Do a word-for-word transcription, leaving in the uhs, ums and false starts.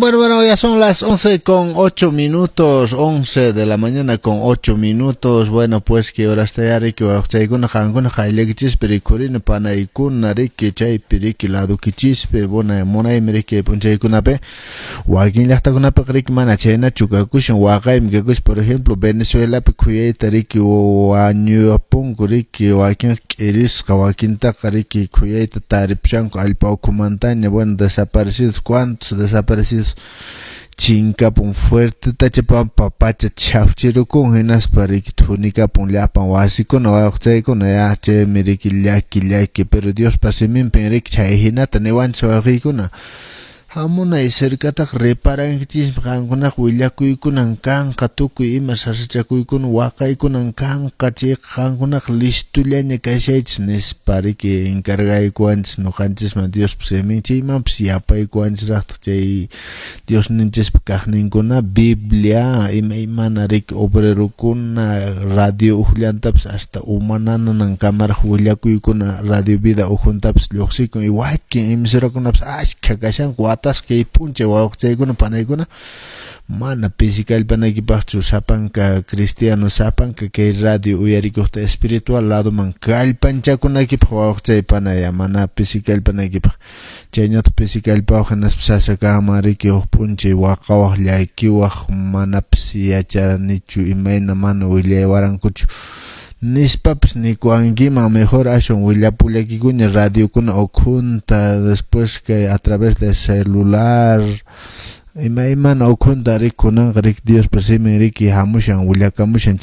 bueno, bueno, ya son las once con ocho minutos, once de la mañana con ocho minutos. Bueno, pues que ahora está ya rico, según Hanguna Hailegichis, Pericurin, Panaikun, Nariki, Chay, Periki, Lado Kichispe, Bona, Mona, Amerike, Punchaikunape, Wakin Latakunape, Rikmana, Chena, Chukakush, Wakaim, Gagus, por ejemplo, Venezuela, Pecuye, Tariki, Wanyu, Punguriki, Wakin, Iris, Kawakinta, Kariki, Kuyeta, Taripshanko, Alpau, Kumantaña, bueno, desaparecidos, ¿cuántos desaparecidos? Chinca pun fuerte tachapan papacha chauchiro con genas pariki tunica pun lapan wasiko no axe con ya che miriki laki laki pero Dios pasimin penrik chaihina tanewan chawagikuna hamuna iserkata reparan kichis kankuna huillakuikunan kan katukuy ima sasachakuykun waqaykunan kan kachi kankuna listullaña kashaychis nispariki encargaykuanchis nuqanchisman Dios pasimin chaymanpis yapaykuanchis raqtaq chay Dios ninchis kaqninkuna Biblia ima imanarik obrerukuna radio uhllantapas hasta humanananan kamaraq huillakuykuna radio vida ujuntapas lluqsikun y wakin imsirakunapas ashka kashan atas que punche waqchaykuna panaykuna mana physical panaykipachu sapanka cristiano sapanka que radio uyarikuqta espiritual lado man kallpanchakunakipaq waqchay panaya mana physical panaykipaq chayñata physical pawqanas sasakamarikiq punche waqawaq llakkiwaq manapis yacharanichu imayna mana willaywarankuchu nispapas ni kuanguima mejor ashon willapulakikuña radio kuna okunta después que a través de celular ima imana okunta rikunan rik Dios pasimi riki hamushan willakamushan